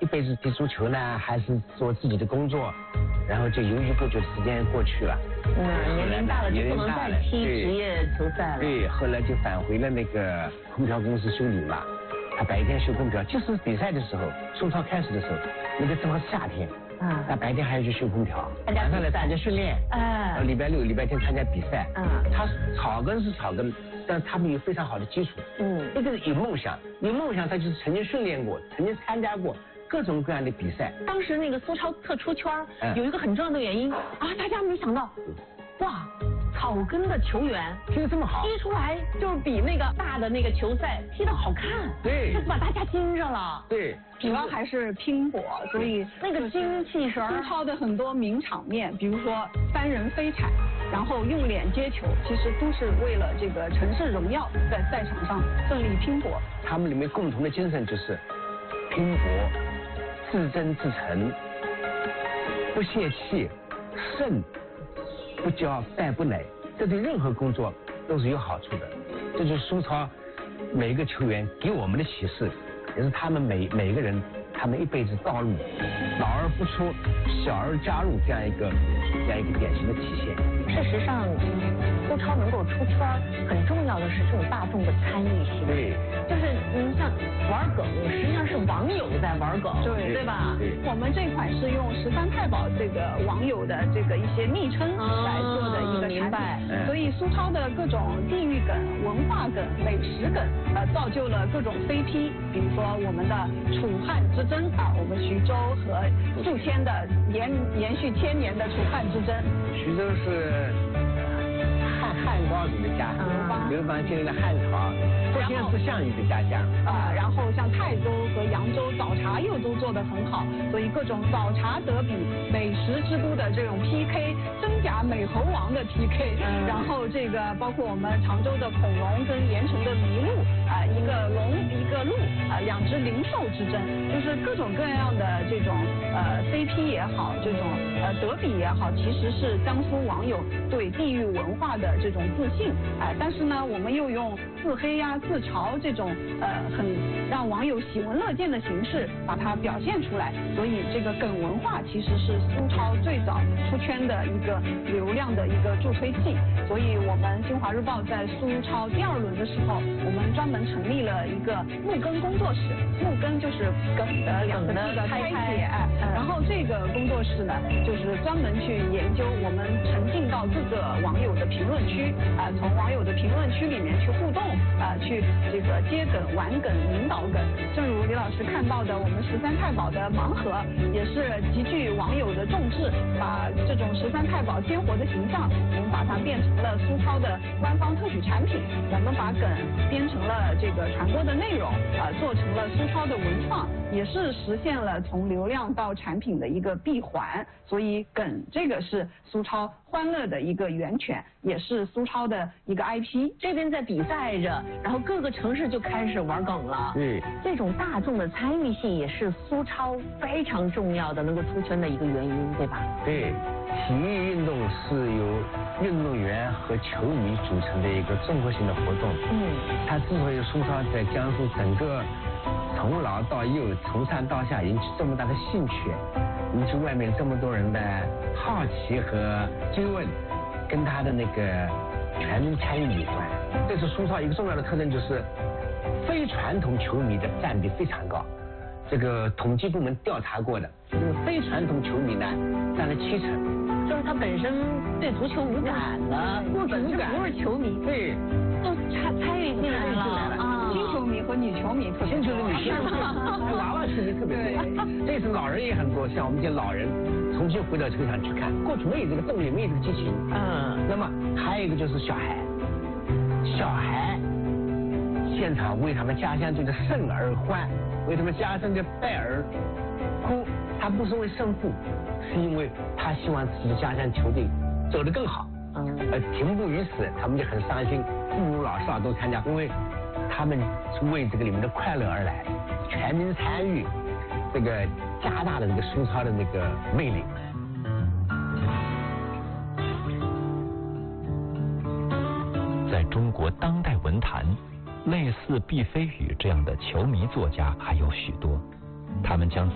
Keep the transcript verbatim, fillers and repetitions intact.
辈子踢足球呢，还是做自己的工作，然后就犹豫不决，时间过去了。 嗯，年龄大了就不能再踢职业球赛了。 对，后来就返回了那个空调公司修理嘛。他白天修空调，就是比赛的时候，苏超开始的时候，那个正好是夏天。嗯。他白天还要去修空调，晚上来参加训练。哎。礼拜六、礼拜天参加比赛。嗯。他草根是草根。但他们有非常好的基础，嗯，一个是有梦想，有梦想他就是曾经训练过，曾经参加过各种各样的比赛。 当时那个苏超特出圈，嗯、有一个很重要的原因啊，大家没想到，哇，草根的球员踢得这么好， 踢出来就是比那个大的那个球赛踢得好看， 对， 就把大家惊着了， 对。 主要还是拼搏，所以那个精气神。 苏超的很多名场面，比如说三人飞铲，然后用脸接球，其实都是为了这个城市荣耀，在赛场上奋力拼搏。 他们里面共同的精神就是拼搏、自争自成、不泄气、胜不骄、败不馁，这对任何工作都是有好处的。这就是苏超每一个球员给我们的启示。也是他们每每个人，他们一辈子道路，老而不出，小而加入这样一个这样一个典型的体现。 事实上，苏超能够出圈，很重要的是这种大众的参与性。 对， 就是你像玩梗，实际上是网友在玩梗， 对对吧？ 对。 我们这款是用十三太保这个网友的这个一些昵称来做的一个产品，所以苏超的各种地域梗、文化梗、美食梗，呃，造就了各种 C P， 比如说我们的楚汉之争啊，我们徐州和宿迁的延延续千年的楚汉之争。 徐州是汉汉高祖的家乡，刘邦建立了汉朝，宿迁是项羽的家乡啊。然后像泰州和扬州早茶又都做得很好，所以各种早茶德比、美食之都的这种 P K， 真假美猴王的 P K，、嗯、然后这个包括我们常州的孔融跟盐城的麋鹿啊，一个龙一个鹿啊，两只灵兽之争，就是各种各样的这种呃 C P 也好，这种呃德比也好，其实是江苏网友对地域文化的这种自信，哎、呃，但是呢，我们又用自黑呀、自嘲这种呃很让网友喜闻乐见的形式把它表现出来，所以这个梗文化其实是苏超最早出圈的一个流量的一个助推器。所以我们新华日报在苏超第二轮的时候，我们专门成立了一个木根工作室，木根就是梗的两个字的拆解，然后这个工作室呢，就是专门去研究我们沉浸到各个网友的评论区，啊、呃，从网友的评论区里面去互动，啊、呃，去这个接梗、玩梗、引导梗。正如李老师看到的，我们十三太保的盲盒也是极具网友的重视，把这种十三太保鲜活的形象，我们把它变成了苏超的官方特许产品，我们把梗编成了这个传播的内容，啊、呃，做成了苏超的文创，也是实现了从流量到产品的一个闭环。所以梗这个是苏超欢乐的一个源泉，也是苏超的一个 I P。 这边在比赛着，然后各个城市就开始玩梗了。 对， 这种大众的参与性也是苏超非常重要的能够出圈的一个原因，对吧？ 对，体育运动是由运动员和球迷组成的一个综合性的活动。嗯，它之所以苏超在江苏整个从老到幼、从上到下引起这么大的兴趣，引起外面这么多人的好奇和追问，跟他的那个全民参与有关。这是苏超一个重要的特征，就是非传统球迷的占比非常高。这个统计部门调查过的，就是非传统球迷呢占了七成， 就是他本身对足球无感的，或者是不是球迷， 对， 都参参与进来了啊。 新球迷和女球迷特别多， 新球迷、女球迷，娃娃球迷特别多。这次老人也很多，像我们这些老人重新回到球场去看，过去没有这个动力，没有这个激情。嗯。那么还有一个就是小孩，小孩现场为他们家乡队的胜而欢，为他们家乡的败而哭。他不是为胜负，是因为他希望自己的家乡球队走得更好。嗯。而停步于此，他们就很伤心。父母老少都参加，因为他们是为这个里面的快乐而来，全民参与，这个加大了这个苏超的那个魅力。 在中国当代文坛，类似毕飞宇这样的球迷作家还有许多，他们将